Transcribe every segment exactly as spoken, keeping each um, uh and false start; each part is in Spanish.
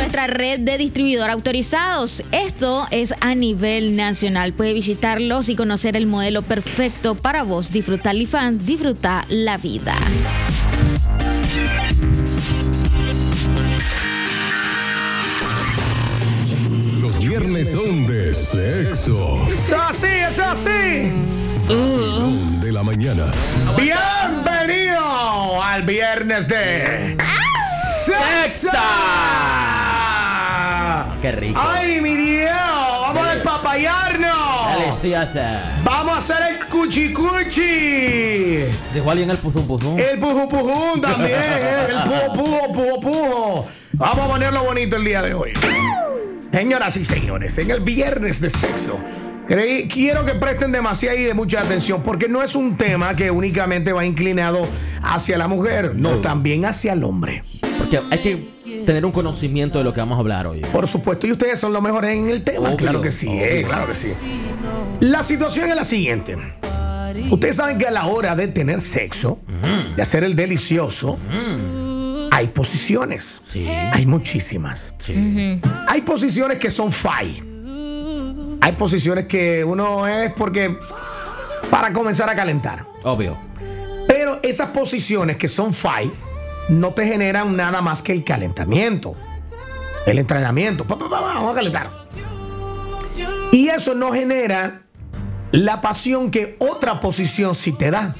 nuestra red de distribuidores autorizados. Esto es a nivel nacional. Puede visitarlos y conocer el modelo perfecto para vos. Disfrutar Lifan, disfrutar la vida. Los viernes son de sexo. ¡Es así, es así! Vacilón de la mañana. ¡Bienvenido al viernes de Sexo! ¡Qué rico! ¡Ay, mi Dios! ¡Vamos a despapallarnos! ¡Deliciosa! ¡Vamos a hacer el cuchicuchi! ¿Dejó alguien el puzum puzum? El puju pujún también, ¿eh? El pujo pujo pujo pujo. Vamos a ponerlo bonito el día de hoy. Señoras y señores, en el viernes de sexo, creí, quiero que presten demasiada y de mucha atención, porque no es un tema que únicamente va inclinado hacia la mujer, no, también hacia el hombre. Porque hay que tener un conocimiento de lo que vamos a hablar hoy. Por supuesto, y ustedes son los mejores en el tema. Obvio, claro que sí, eh, claro que sí. La situación es la siguiente. Ustedes saben que a la hora de tener sexo, mm. de hacer el delicioso, mm. hay posiciones. Sí. Hay muchísimas. Sí. Uh-huh. Hay posiciones que son fai. Hay posiciones que uno es porque para comenzar a calentar. Obvio. Pero esas posiciones que son fai no te generan nada más que el calentamiento, el entrenamiento. Pa, pa, pa, vamos a calentar. Y eso no genera la pasión que otra posición sí te da.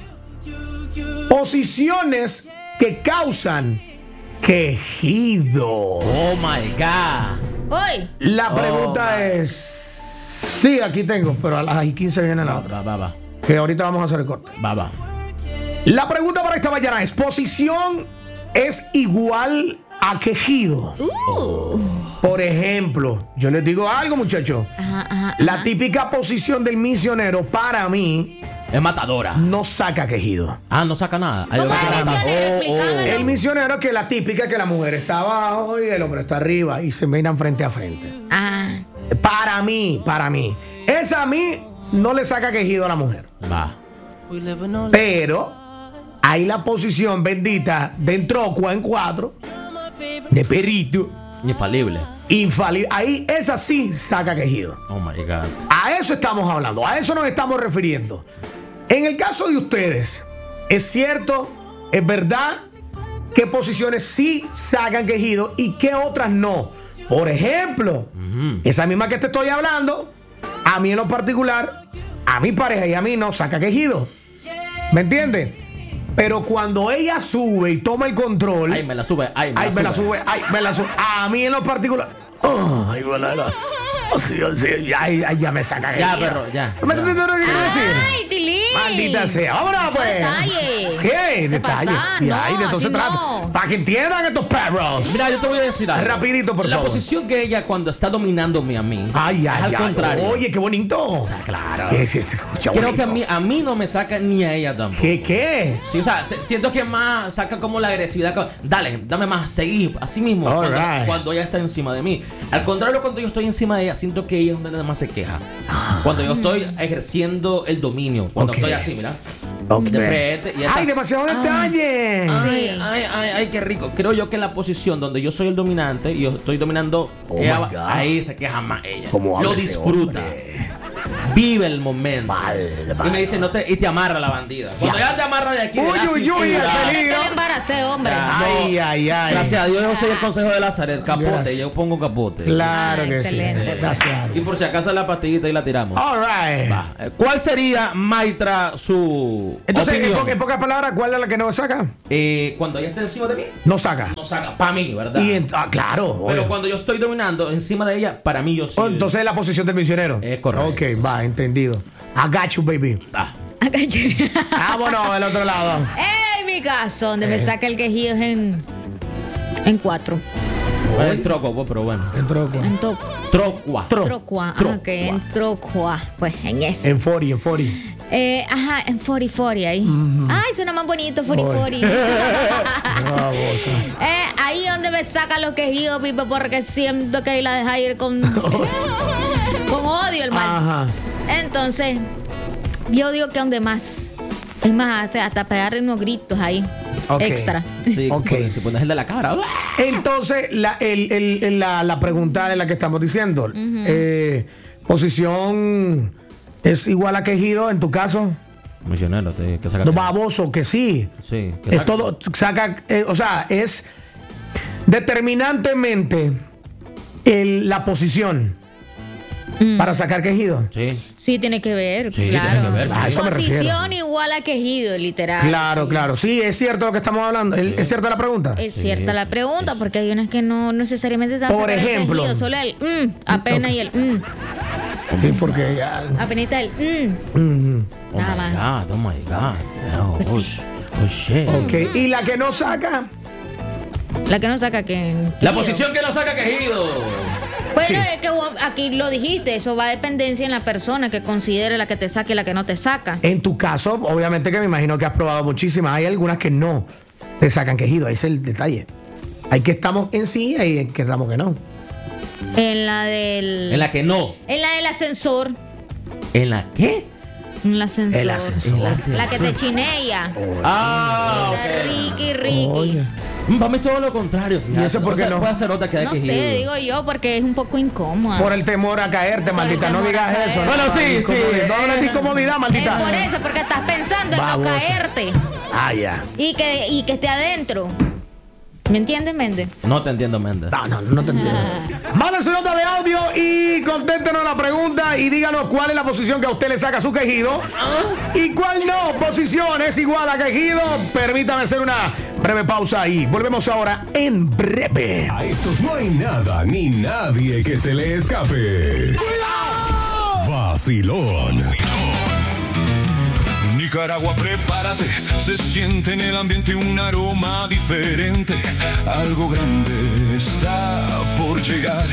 Posiciones que causan quejidos. Oh my God. Hoy. La pregunta oh, es... Sí, aquí tengo, pero a las quince viene la otra. Va, va, va. Que ahorita vamos a hacer el corte. Va, va. La pregunta para esta mañana es: ¿posición es igual a quejido? Uh. Por ejemplo, yo les digo algo, muchachos. Ajá, ajá, la ajá. típica posición del misionero, para mí, es matadora. no saca quejido. Ah, no saca nada. ¿Cómo es el misionero? Explícamelo. El misionero es que la típica que la mujer está abajo y el hombre está arriba y se miran frente a frente. Ah. Para mí, para mí. Esa a mí no le saca quejido a la mujer. Va. Pero hay la posición bendita de entrocua en cuatro, de perrito. Infalible. Infalible. Ahí esa sí saca quejido. Oh my God. A eso estamos hablando, a eso nos estamos refiriendo. En el caso de ustedes, ¿es cierto, es verdad, qué posiciones sí sacan quejido y qué otras no? Por ejemplo, uh-huh. esa misma que te estoy hablando, a mí en lo particular, a mi pareja y a mí no saca quejido. ¿Me entiendes? Pero cuando ella sube y toma el control. Ay, me la sube. Ay, me, ay, la, me sube. la sube. Ay, me la sube. A mí en lo particular. Oh, ay, bueno, no. Oh, sí, sí, ay, ay, ya me saca. Ya, perro, ya. ¿Me entiendes lo que quiero decir? Ay, Tilín. Maldita sea. Vámonos, pues. Detalle. ¿Qué? Detalle. Pasa? Y ahí No, de todo se así trata. no. Para que entiendan estos perros. Mira, yo te voy a decir algo. Rapidito, por la favor. La posición que ella cuando está dominándome a mí. Ay, ay, es al ay. contrario. Oye, qué bonito. O sea, claro. Sí, sí, se escucha Creo bonito. que a mí, a mí no me saca ni a ella tampoco. ¿Qué, qué? Sí, o sea, se, siento que más saca como la agresividad. Como, dale, dame más, seguí, así mismo. All Cuando, right. cuando ella está encima de mí. Al contrario, cuando yo estoy encima de ella, siento que ella es donde nada más se queja. Cuando yo estoy ejerciendo el dominio. Cuando Okay. estoy así, mira. Okay. De frente, y ella Ay, está, demasiado detalle. Ay, Sí. ay, ay, ay, qué rico. Creo yo que en la posición donde yo soy el dominante y yo estoy dominando, Oh ella, my God. ahí se queja más ella. Como habla Lo ese disfruta. hombre. Vive el momento. Mal, mal. Y me dice, no te, y te amarra la bandida. Cuando Ya. ya te amarra de aquí, Uy, de la uy, uy, cintura. el peligro. Te embaracé, hombre. Ya. No. Ay, ay, ay. Gracias a Dios yo soy el consejo de Lazaret. Capote, Gracias. yo pongo capote. Claro Ah, que excelente. sí. Gracias. Y por si acaso la pastillita y la tiramos. All right. Va. Eh, ¿Cuál sería, Maitra, su Entonces, en, opinión? po- en pocas palabras, ¿cuál es la que no saca? Eh, cuando ella está encima de mí, No saca. no saca. Para mí, ¿verdad? Y en- ah, claro. Pero oye. cuando yo estoy dominando encima de ella, para mí yo sí. Oh, entonces es la posición del misionero. Es correcto. Ok, va, entendido. I got you, baby. Ah. Vámonos del otro lado. En mi caso, donde me Eh. saca el quejido es en, en cuatro. Bueno, en troco, pues, pero bueno. Entró con- En to, Trocua. Tro- trocua. Trocua. Ah, ok, en trocua. Pues en eso. En forty, en forty. Eh, ajá, en cuarenta cuarenta ahí. Ay, suena más bonito, cuarenta cuarenta. Babosa. eh, ahí donde me saca los quejidos, Pipe, porque siento que ahí la deja ir con, con odio el mal. Ajá. Entonces, yo digo que donde más. Es más, hasta- hasta pegarle unos gritos ahí. Ok. extra. Sí, Ok. porque si pones el de la cara. ¡ah! Entonces, la, el- el- el- la, la pregunta de la que estamos diciendo, eh, posición es igual a quejido en tu caso. Misionero, te, que saca. No, baboso, que sí. Sí, que Es saca- todo, saca, eh, o sea, es determinantemente el- la posición para sacar quejido. Sí. Sí, tiene que ver, Sí, claro. tiene que ver, sí. A eso me refiero. Posición igual a quejido, literal. Claro, sí. claro. Sí, es cierto lo que estamos hablando. El- ¿Es cierta la pregunta? Es Sí, cierta la eso, pregunta, eso. porque hay unas que no necesariamente te va a Por sacar el ejemplo. quejido, solo el mm, apenas y el mm, Sí, porque ya. apenas el mm, Mm, Oh nada my más. God, oh my God. Oh, Pues oh, sí. sh- oh, shit. ok. Y la que no saca. La que no saca que. La quejido. posición que no saca quejido. Sí. Bueno, es que vos aquí lo dijiste, eso va a dependencia en la persona que considere la que te saca y la que no te saca. En tu caso, obviamente que me imagino que has probado muchísimas. Hay algunas que no te sacan quejido. Ese es el detalle. Hay que estamos en sí y hay que estamos que no. En la del. En la que no. En la del ascensor. ¿En la qué? En el ascensor. El ascensor. La que te chinea. Ah, La ok. Ricky, Ricky. Oye. Para mí todo lo contrario, fíjate. ¿Y eso por qué O sea, no? Puede ser otra que da No quejido. sé, digo yo, porque es un poco incómoda. Por el temor a caerte, maldita. el No temor a digas caer. eso. Bueno, No, sí, sí. incomodidad. No hablas de incomodidad, Es maldita. por eso, porque estás pensando en no Babosa. caerte Ah, ya. y que, y que esté adentro. ¿Me entiendes, Méndez? No te entiendo, Méndez. No, no, no te entiendo. Manden su nota de audio y conténtenos la pregunta y díganos cuál es la posición que a usted le saca su quejido y cuál no. Posición es igual a quejido. Permítame hacer una breve pausa y volvemos ahora en breve. A estos no hay nada ni nadie que se le escape. Vacilón. Nicaragua, prepárate, se siente en el ambiente un aroma diferente. Algo grande está por llegar.